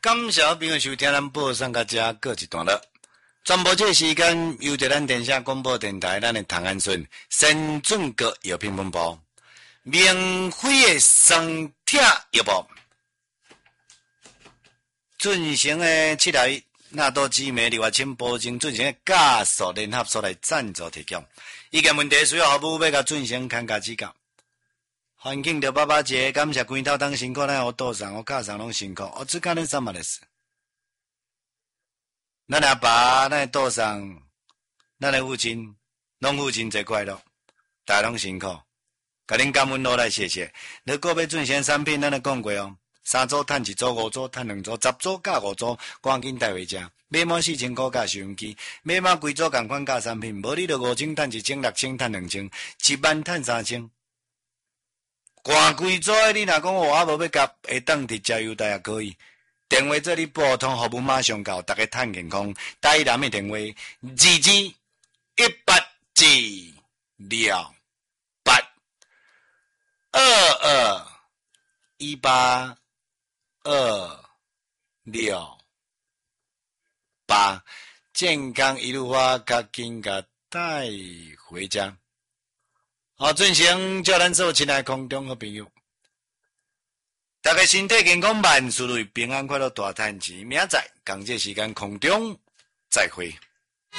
感谢朋友收听咱报上甲遮过一段落。全部这个时间由着咱电视广播电台咱的唐安顺先准国药品本部免费的双铁药部进行的七来纳多之美丽外请保证进行的加速联合所来赞助提供。意见问题需要服务要甲进行看家指教。环境着爸爸节，感谢规头当辛苦，咱我岛上我家上拢辛苦，我只干恁什么的事。咱阿爸，咱岛上，咱的父亲，拢父亲节快乐，大家拢辛苦，甲恁感恩落来谢谢。如果要进行产品，咱来讲过哦，3组趁1组，5组趁2组，10组加5组，赶紧带回家。买满4000块加收音机，买满规组共款加产品，无你就5000趁1千，6000趁2千，7万趁3千。赶规组的，你若讲我无要甲，会当伫加油台也可以。电话做你拨通服务马上到，大家趁健康。台南的电话2218，健康一路花，较紧甲带回家。好，进行叫咱所亲爱空中好朋友。大家身体健康，万事如意，平安快乐，大赚钱。明仔同这时间空中再会。